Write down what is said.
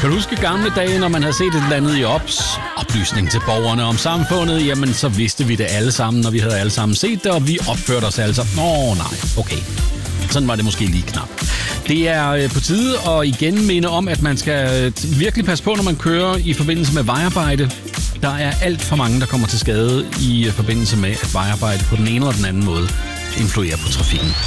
Kan du huske gamle dage, når man havde set et eller andet i oplysning til borgerne om samfundet? Jamen, så vidste vi det alle sammen, når vi havde alle sammen set det, og vi opførte os alle sammen. Nej, okay. Sådan var det måske lige knap. Det er på tide at igen minde om, at man skal virkelig passe på, når man kører i forbindelse med vejarbejde. Der er alt for mange, der kommer til skade i forbindelse med, at vejarbejde på den ene eller den anden måde influerer på trafikken.